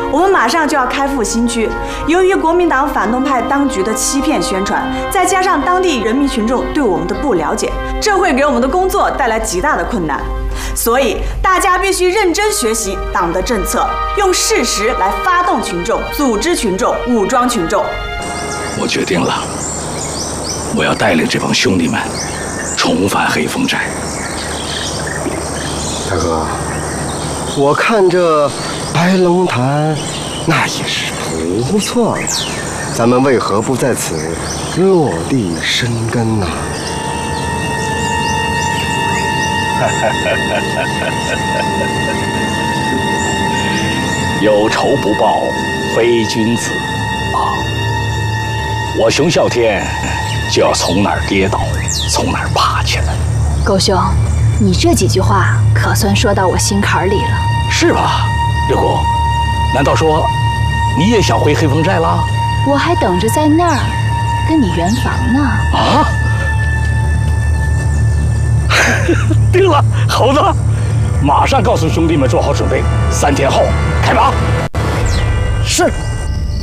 我们马上就要开赴新区，由于国民党反动派当局的欺骗宣传，再加上当地人民群众对我们的不了解，这会给我们的工作带来极大的困难。所以大家必须认真学习党的政策，用事实来发动群众、组织群众、武装群众。 我决定了，我要带领这帮兄弟们重返黑风寨。 大哥，我看这白龙潭那也是不错的，咱们为何不在此落地生根呢？ 有仇不报非君子啊！我熊啸天就要从哪儿跌倒，从哪儿爬起来。 狗兄，你这几句话可算说到我心坎里了。 是吧，六姑？难道说你也想回黑风寨了？ 我还等着在那儿跟你圆房呢。 啊！定了，猴子，马上告诉兄弟们做好准备，3天后开拔。 是。